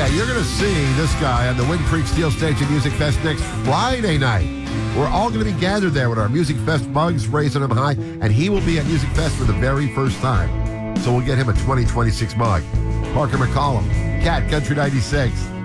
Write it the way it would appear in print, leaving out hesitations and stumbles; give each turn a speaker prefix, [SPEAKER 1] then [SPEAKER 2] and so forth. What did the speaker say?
[SPEAKER 1] Yeah, you're going to see this guy on the Wind Creek Steel Station Music Fest next Friday night. We're all going to be gathered there with our Music Fest mugs, raising them high, and he will be at Music Fest for the very first time. So we'll get him a 2026 mug. Parker McCollum, Cat Country 96.